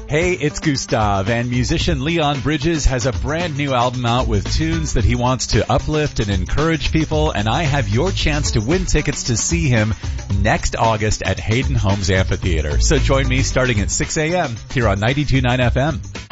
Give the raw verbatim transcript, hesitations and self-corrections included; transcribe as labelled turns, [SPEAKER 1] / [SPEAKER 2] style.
[SPEAKER 1] Hey, it's Gustav, and musician Leon Bridges has a brand new album out with tunes that he wants to uplift and encourage people, and I have your chance to win tickets to see him next August at Hayden Homes Amphitheater. So join me starting at six a.m. here on ninety-two point nine F M.